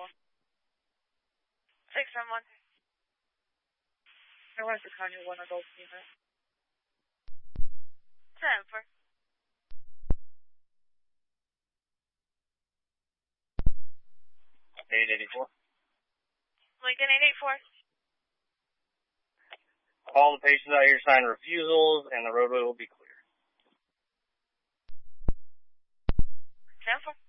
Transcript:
671. I want to County, one adult unit. 10-4. Lincoln 884. All the patients out here sign refusals, and the roadway will be clear. 10-4.